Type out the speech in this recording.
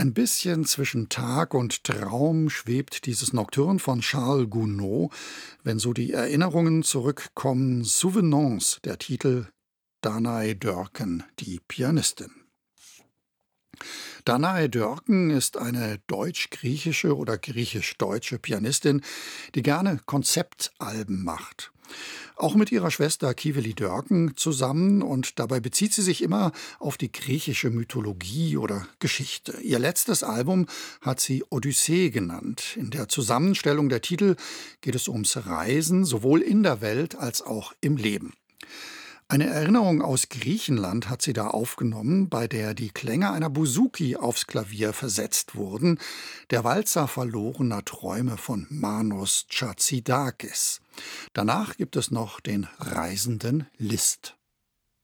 Ein bisschen zwischen Tag und Traum schwebt dieses Nocturne von Charles Gounod. Wenn so die Erinnerungen zurückkommen, Souvenance, der Titel, Danae Dörken, die Pianistin. Danae Dörken ist eine deutsch-griechische oder griechisch-deutsche Pianistin, die gerne Konzeptalben macht. Auch mit ihrer Schwester Kiveli Dörken zusammen, und dabei bezieht sie sich immer auf die griechische Mythologie oder Geschichte. Ihr letztes Album hat sie Odyssee genannt. In der Zusammenstellung der Titel geht es ums Reisen, sowohl in der Welt als auch im Leben. Eine Erinnerung aus Griechenland hat sie da aufgenommen, bei der die Klänge einer Bouzouki aufs Klavier versetzt wurden, der Walzer verlorener Träume von Manos Chatsidakis. Danach gibt es noch den reisenden Liszt.